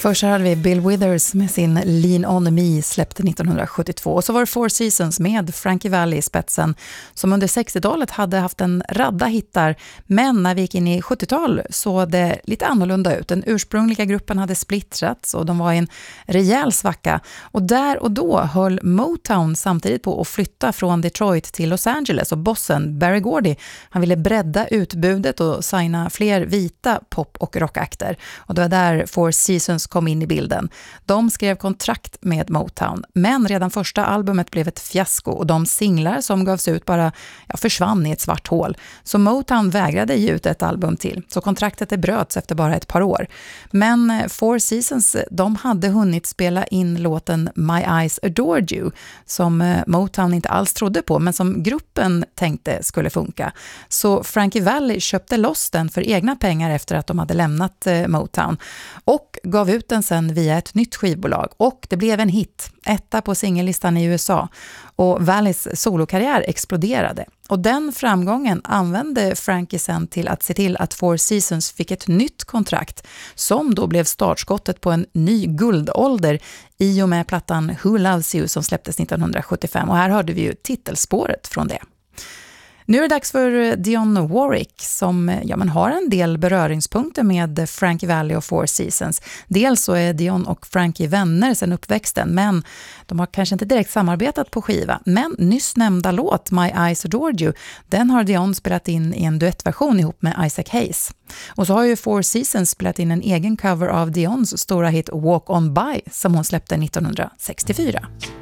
Först hade vi Bill Withers med sin Lean On Me släppte 1972. Och så var det Four Seasons med Frankie Valli i spetsen som under 60-talet hade haft en radda hittar. Men när vi gick in i 70-tal såg det lite annorlunda ut. Den ursprungliga gruppen hade splittrats och de var i en rejäl svacka. Och där och då höll Motown samtidigt på att flytta från Detroit till Los Angeles. Och bossen Berry Gordy, han ville bredda utbudet och signa fler vita pop- och rockakter. Och det var där Four Seasons kom in i bilden. De skrev kontrakt med Motown, men redan första albumet blev ett fiasko och de singlar som gavs ut bara försvann i ett svart hål. Så Motown vägrade ge ut ett album till, så kontraktet bröts efter bara ett par år. Men Four Seasons, de hade hunnit spela in låten My Eyes Adored You, som Motown inte alls trodde på, men som gruppen tänkte skulle funka. Så Frankie Valli köpte loss den för egna pengar efter att de hade lämnat Motown och gav ut den sen via ett nytt skivbolag. Och det blev en hit, etta på singellistan i USA. Och Vallis solokarriär exploderade. Och den framgången använde Frankie sen till att se till att Four Seasons fick ett nytt kontrakt som då blev startskottet på en ny guldålder i och med plattan Who Loves You som släpptes 1975. Och här hörde vi ju titelspåret från det. Nu är det dags för Dionne Warwick som har en del beröringspunkter med Frankie Valli och Four Seasons. Dels så är Dionne och Frankie vänner sedan uppväxten, men de har kanske inte direkt samarbetat på skiva. Men nyss nämnda låt My Eyes Adored You, den har Dionne spelat in i en duettversion ihop med Isaac Hayes. Och så har ju Four Seasons spelat in en egen cover av Dionnes stora hit Walk On By som hon släppte 1964.